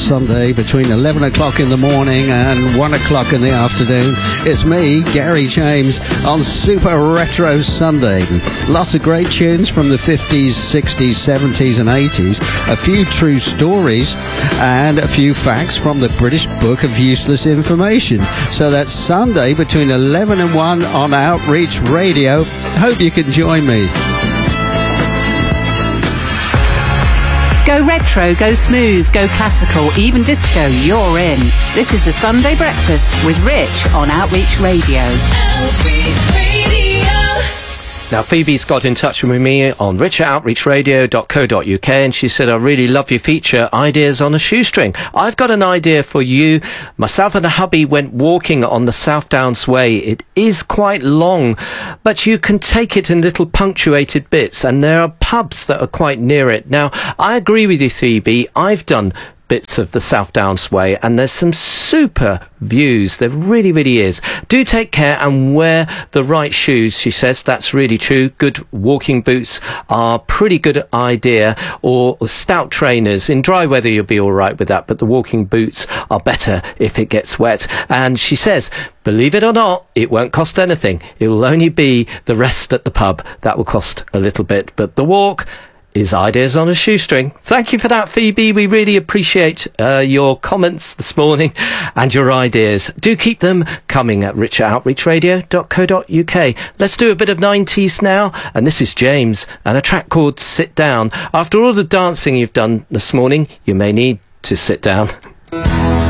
Sunday between 11 o'clock in the morning and 1 o'clock in the afternoon. It's me, Gary James, on Super Retro Sunday. Lots of great tunes from the 50s, 60s, 70s and 80s. A few true stories and a few facts from the British Book of Useless Information. So that's Sunday between 11 and 1 on Outreach Radio. Hope you can join me. Go retro, go smooth, go classical, even disco, you're in. This is the Sunday Breakfast with Rich on Outreach Radio. Outreach Radio. Now, Phoebe's got in touch with me on rich@outreachradio.co.uk, and she said, I really love your feature, Ideas on a Shoestring. I've got an idea for you. Myself and the hubby went walking on the South Downs Way. It is quite long, but you can take it in little punctuated bits, and there are pubs that are quite near it. Now, I agree with you, Phoebe. I've done bits of the South Downs Way, and there's some super views. There really, really is. Do take care and wear the right shoes, she says. That's really true. Good walking boots are a pretty good idea, or stout trainers. In dry weather, you'll be all right with that, but the walking boots are better if it gets wet. And she says, believe it or not, it won't cost anything. It will only be the rest at the pub. That will cost a little bit, but the walk is Ideas on a Shoestring. Thank you for that, Phoebe. We really appreciate your comments this morning and your ideas. Do keep them coming at rich@outreachradio.co.uk. Let's do a bit of 90s now, and this is James and a track called Sit Down. After all the dancing you've done this morning, you may need to sit down.